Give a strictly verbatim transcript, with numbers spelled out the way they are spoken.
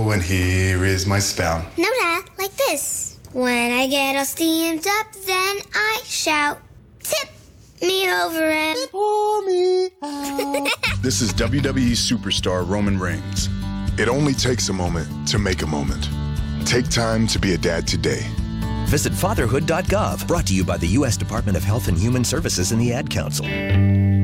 And here is my spout. No, Dad, like this. When I get all steamed up, then I shout, tip me over and pour me out. This is W W E superstar Roman Reigns. It only takes a moment to make a moment. Take time to be a dad today. Visit fatherhood dot gov, brought to you by the U S Department of Health and Human Services and the Ad Council.